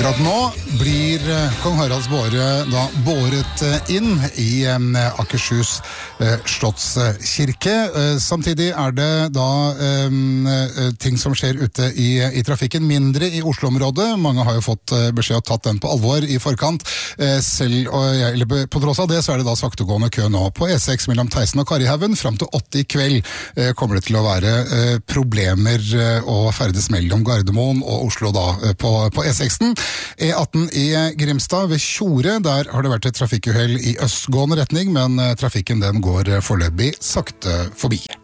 Akkurat nå blir kong Haralds båre da båret inn i Akershus Slottskirke. Samtidig det da ting som skjer ute i trafikken, mindre i Oslo-området. Mange har jo fått beskjed og tatt den på alvor i forkant. På tross av det så det da saktegående kø nå på E6 mellom Theisen og Karihaugen. Frem til 8 i kveld kommer det til å være problemer å ferdes mellom Gardermoen og Oslo da på E6-en. E18 i Grimstad ved Tjore, der har det vært et trafikkuhell i østgående retning, men trafikken den går foreløpig sakte forbi.